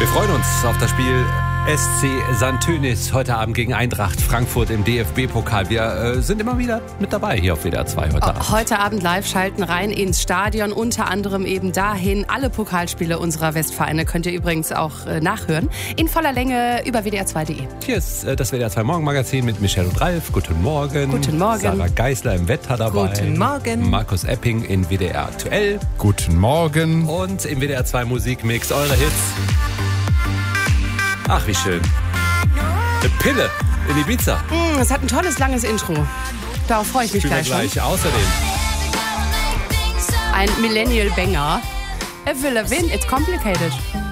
freuen uns auf das Spiel SC Santönis heute Abend gegen Eintracht Frankfurt im DFB-Pokal. Wir sind immer wieder mit dabei hier auf WDR 2 heute Abend. Heute Abend live schalten rein ins Stadion, unter anderem eben dahin. Alle Pokalspiele unserer Westvereine könnt ihr übrigens auch nachhören. In voller Länge über WDR2.de. Hier ist das WDR 2 Morgenmagazin mit Michelle und Ralf. Guten Morgen. Guten Morgen. Sarah Geisler im Wetter dabei. Guten Morgen. Markus Epping in WDR Aktuell. Guten Morgen. Und im WDR 2 Musikmix eure Hits. Ach, wie schön. Eine Pille in Ibiza. Es hat ein tolles, langes Intro. Darauf freue ich mich Spielen wir gleich schon. Außerdem Ein Millennial Banger. Avril Lavigne, It's Complicated.